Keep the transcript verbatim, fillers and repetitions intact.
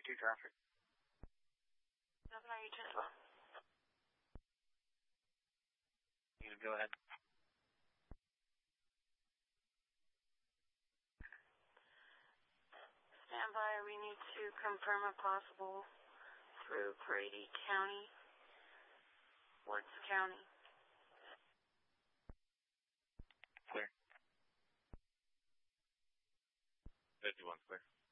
two traffic. seven are you ten? You go ahead. Stand by. We need to confirm a possible through Grady County, Woods County. Clear. fifty-one clear.